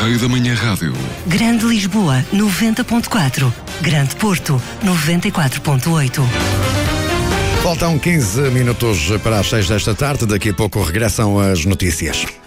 Correio da Manhã Rádio. Grande Lisboa, 90.4. Grande Porto, 94.8. Faltam 15 minutos para as 6 desta tarde. Daqui a pouco regressam as notícias.